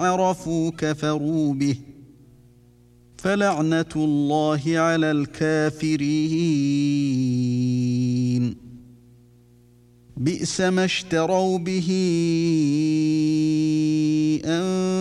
عرفوا كفروا به فلعنة الله على الكافرين بئس ما اشتروا به